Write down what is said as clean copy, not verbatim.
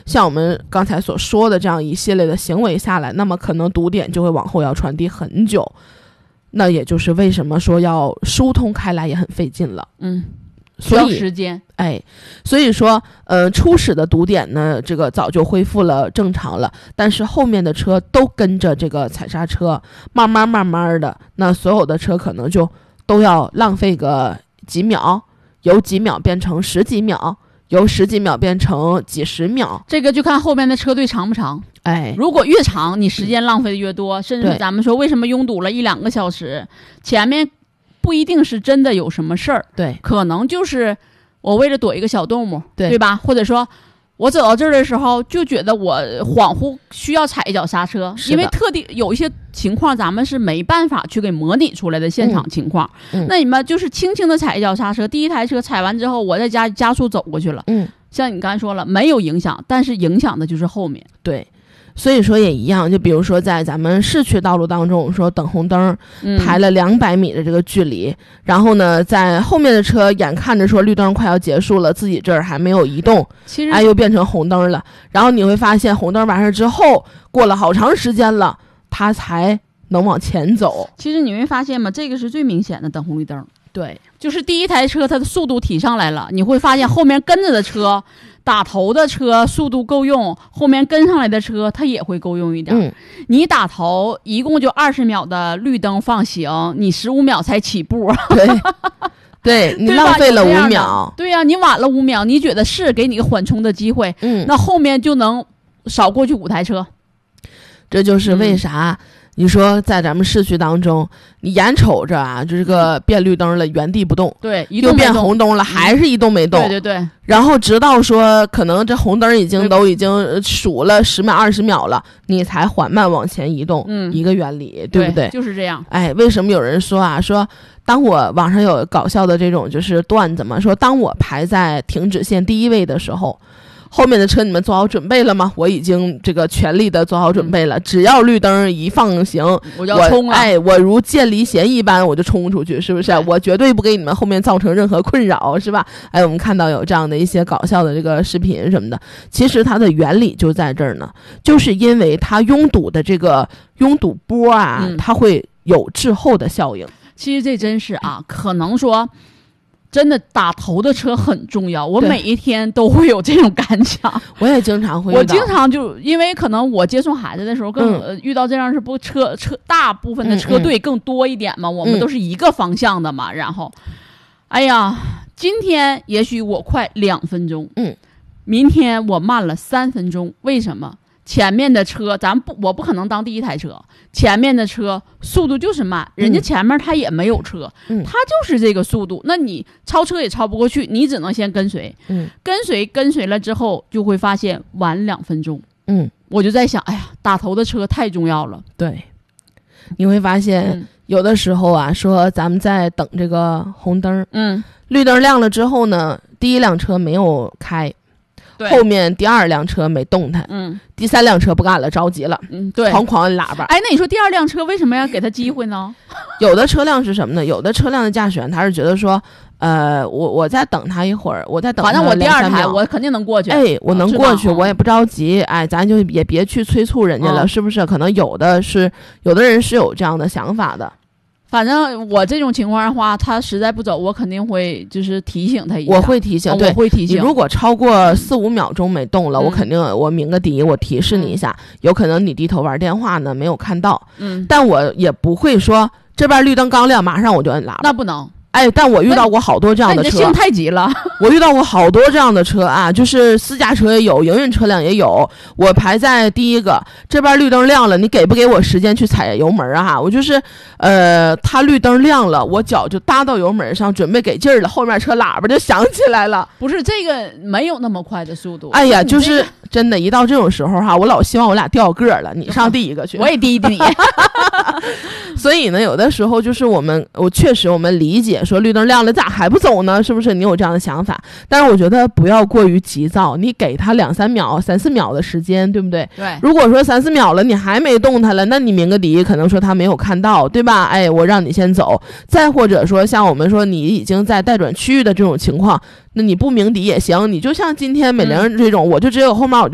像我们刚才所说的这样一系列的行为下来，那么可能堵点就会往后要传递很久，那也就是为什么说要疏通开来也很费劲了。 需要时间。 所以说初始的堵点呢，这个早就恢复了正常了，但是后面的车都跟着这个踩刹车，慢慢的，那所有的车可能就都要浪费个几秒，由几秒变成十几秒，由十几秒变成几十秒， 这个就看后面的车队长不长。如果越长，你时间浪费的越多，甚至咱们说为什么拥堵了1-2个小时，前面不一定是真的有什么事儿， 对， 可能就是我为了躲一个小动物，对吧？或者说我走到这儿的时候就觉得我恍惚需要踩一脚刹车，因为特地有一些情况咱们是没办法去给模拟出来的现场情况，那你们就是轻轻的踩一脚刹车，第一台车踩完之后我在家加速走过去了，像你刚才说了没有影响，但是影响的就是后面。 对，所以说也一样，就比如说在咱们市区道路当中，说等红灯排了200米的这个距离，然后呢在后面的车眼看着说绿灯快要结束了，自己这儿还没有移动， 其实又变成红灯了，然后你会发现红灯完事之后过了好长时间了，它才能往前走。 其实你会发现吗，这个是最明显的等红绿灯。 对， 就是第一台车它的速度提上来了，你会发现后面跟着的车打头的车速度够用，后面跟上来的车它也会够用一点。你打头一共就20秒的绿灯放行，你15秒才起步。 对，你浪费了5秒。 对呀，你晚了5秒，你觉得是给你个缓冲的机会，那后面就能少过去5台车。 这就是为啥你说在咱们市区当中，你眼瞅着啊，就这个变绿灯了，原地不动， 对， 又变红灯了，还是一动没动， 对， 然后直到说可能这红灯都已经数了10秒20秒了，你才缓慢往前移动，一个原理，对不对？ 就是这样。 为什么有人说啊，说当我网上有搞笑的这种就是段子嘛，说当我排在停止线第1位的时候，后面的车你们做好准备了吗？我已经这个全力的做好准备了，只要绿灯一放行， 我就要冲了。 我如箭离弦一般，我就冲出去，是不是？我绝对不给你们后面造成任何困扰，是吧？我们看到有这样的一些搞笑的这个视频什么的，其实它的原理就在这儿呢，就是因为它拥堵的这个拥堵波啊，它会有滞后的效应。 其实这真是啊，可能说真的打头的车很重要，我每一天都会有这种感想。 我也经常会遇到， 我经常就因为可能我接送孩子的时候更遇到这样是不车大部分的车队更多一点嘛，我们都是一个方向的嘛，然后哎呀，今天也许我快2分钟，明天我慢了3分钟，为什么？前面的车我不可能当第一台车，前面的车速度就是慢，人家前面他也没有车，他就是这个速度，那你超车也超不过去，你只能先跟随，跟随了之后就会发现晚2分钟，我就在想，哎呀，打头的车太重要了。 对，你会发现有的时候啊，说咱们在等这个红灯，绿灯亮了之后呢，第一辆车没有开，后面第2辆车没动弹，第3辆车不干了，着急了， 对， 哐哐按喇叭。 那你说第2辆车为什么要给他机会呢？ 有的车辆是什么呢？有的车辆的驾驶员他是觉得说，我再等他一会儿，我再等他2-3秒， 反正我第2台我肯定能过去， 我能过去，我也不着急，咱就也别去催促人家了，是不是？可能有的人是有这样的想法的。 反正我这种情况的话，他实在不走，我肯定会就是提醒他一下。 我会提醒，对， 我会提醒。 你如果超过4-5秒钟没动了，我肯定我鸣个笛，我提示你一下。有可能你低头玩电话呢，没有看到。但我也不会说这边绿灯刚亮，马上我就摁喇叭。 那不能。 但我遇到过好多这样的车， 你的性太急了。 我遇到过好多这样的车啊，就是私家车也有，营运车辆也有。我排在第1个，这边绿灯亮了，你给不给我时间去踩油门啊？我就是，他绿灯亮了，我脚就搭到油门上，准备给劲儿了，后面车喇叭就响起来了。 不是这个没有那么快的速度。 就是真的，一到这种时候哈，我老希望我俩掉个了，你上第1个去， 我也滴你。 所以呢，有的时候就是我确实我们理解说绿灯亮了咋还不走呢？是不是？你有这样的想法？但是我觉得不要过于急躁，你给他2-3秒、3-4秒的时间，对不对？ 对。 如果说3-4秒了，你还没动弹了，那你鸣个笛，可能说他没有看到，对吧？我让你先走。再或者说像我们说你已经在待转区域的这种情况，那你不鸣笛也行，你就像今天美玲这种，我就只有后面我就